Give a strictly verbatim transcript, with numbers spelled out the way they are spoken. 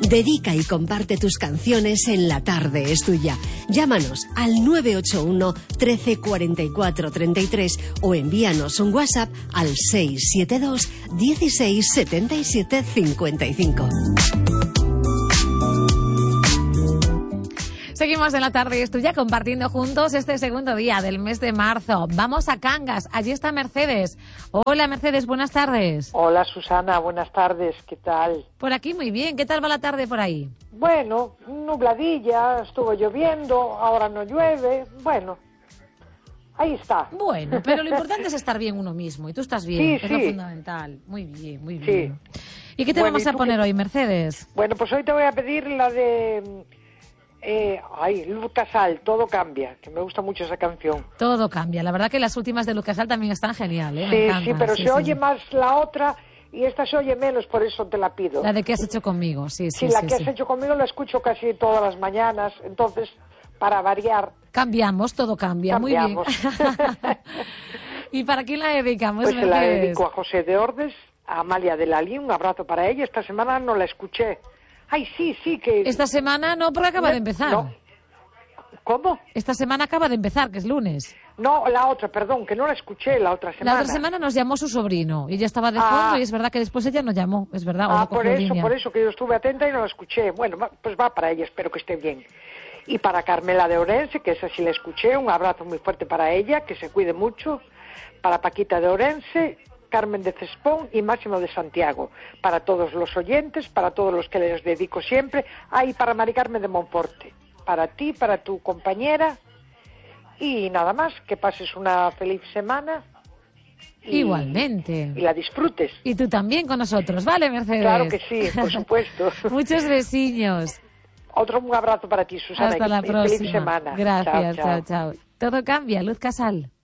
Dedica y comparte tus canciones en La Tarde es Tuya. Llámanos al nueve ocho uno, trece, cuarenta y cuatro, treinta y tres o envíanos un WhatsApp al seis siete dos, dieciséis, setenta y siete, cincuenta y cinco. Seguimos en La Tarde es Tuya compartiendo juntos este segundo día del mes de marzo. Vamos a Cangas, allí está Mercedes. Hola Mercedes, buenas tardes. Hola Susana, buenas tardes, ¿qué tal? Por aquí muy bien, ¿qué tal va la tarde por ahí? Bueno, nubladilla, estuvo lloviendo, ahora no llueve, bueno, ahí está. Bueno, pero lo importante es estar bien uno mismo y tú estás bien, sí, es sí. lo fundamental. Muy bien, muy bien. Sí. ¿Y qué te Bueno, vamos a poner qué? hoy, Mercedes? Bueno, pues hoy te voy a pedir la de... Eh, ay, Luz Casal, Todo Cambia, que me gusta mucho esa canción. Todo cambia. La verdad que las últimas de Lucas Al también están genial, ¿eh? Me Sí, encantan. sí, pero sí, se sí, oye sí. más la otra y esta se oye menos, por eso te la pido. La de ¿Qué has hecho conmigo? Sí, sí, Sí, la sí, que sí. has hecho conmigo la escucho casi todas las mañanas, entonces, para variar... Cambiamos, todo cambia. Cambiamos. Muy bien. ¿Y para quién la dedicamos, Pues se la Mercedes? dedico a José de Ordes, a Amalia de Lalí, un abrazo para ella. Esta semana no la escuché. Ay, sí, sí, que... Esta semana no, porque acaba No, de empezar. no. ¿Cómo? Esta semana acaba de empezar, que es lunes. No, la otra, perdón, que no la escuché la otra semana. La otra semana nos llamó su sobrino y ella estaba de Ah. fondo y es verdad que después ella nos llamó, es verdad. o Ah, no por cogió eso, línea. por eso, que yo estuve atenta y no la escuché. Bueno, va- pues va para ella, espero que esté bien. Y para Carmela de Orense, que esa sí la escuché, un abrazo muy fuerte para ella, que se cuide mucho. Para Paquita de Orense, Carmen de Cespón y Máximo de Santiago. Para todos los oyentes, para todos los que les dedico siempre. Ah, y para Mari Carmen de Monforte. Para ti, para tu compañera. Y nada más, que pases una feliz semana. Y, Igualmente. Y la disfrutes. Y tú también con nosotros, ¿vale, Mercedes? Claro que sí, por supuesto. Muchos besiños. Otro un abrazo para ti, Susana. Hasta y la y próxima. feliz semana. Gracias, Chao, chao. chao, chao. Todo cambia, Luz Casal.